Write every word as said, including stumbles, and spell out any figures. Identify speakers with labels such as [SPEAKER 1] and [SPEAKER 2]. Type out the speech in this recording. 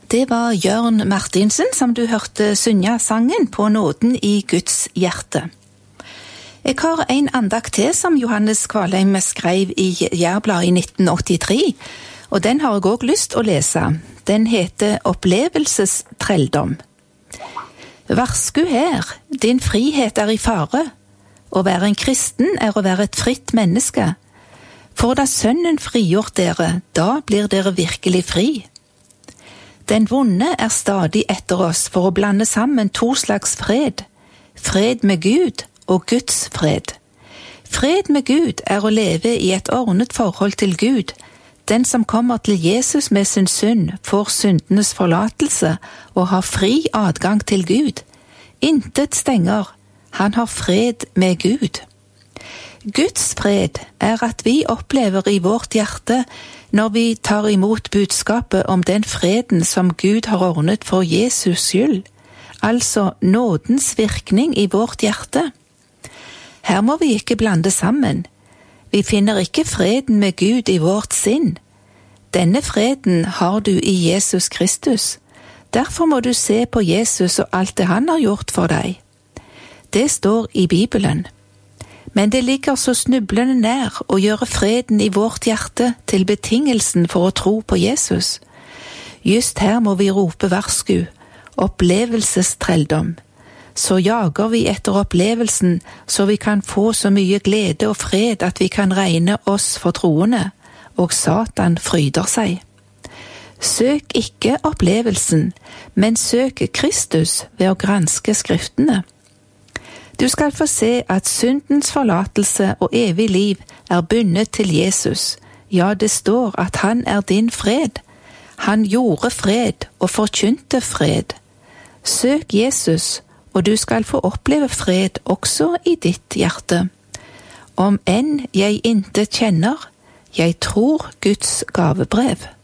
[SPEAKER 1] Det var Jørn Martinsen som du hørte synge sangen på nåden i Guds hjerte. Jeg har en andakt til som Johannes Kvalheim skrev i Jærbladet i nitten åttitre, og den har jeg også lyst å lese. Den heter Opplevelsestrelldom. Varsku her, din frihet er i fare. Å være en kristen er å være et fritt menneske. For da Sønnen frigjort dere, da blir dere virkelig fri. Den vonde er stadig etter oss for å blande sammen to slags fred. Fred med Gud og Guds fred. Fred med Gud er å leve i et ordnet forhold til Gud. Den som kommer til Jesus med sin synd, får syndenes forlatelse og har fri adgang til Gud. Intet stenger. Han har fred med Gud. Guds fred er at vi opplever i vårt hjerte når vi tar imot budskapet om den freden som Gud har ordnet for Jesus skyld, altså nådens virkning i vårt hjerte. Her må vi ikke blande sammen. Vi finner ikke freden med Gud i vårt sinn. Denne freden har du i Jesus Kristus. Derfor må du se på Jesus og alt det han har gjort for deg. Det står i Bibelen. Men det ligger så snublende nær å gjøre freden i vårt hjerte til betingelsen for å tro på Jesus. Just her må vi rope varsku, opplevelsestrelldom. Så jager vi etter opplevelsen, så vi kan få så mye glede og fred at vi kan regne oss for troende, og Satan fryder seg. Søk ikke opplevelsen, men søk Kristus ved å granske skriftene. Du skal få se at syndens forlatelse og evig liv er bundet til Jesus. Ja, det står at han er din fred. Han gjorde fred og forkynte fred. Søk Jesus, og du skal få oppleve fred også i ditt hjerte. Om enn jeg intet kjenner, jeg tror Guds gavebrev.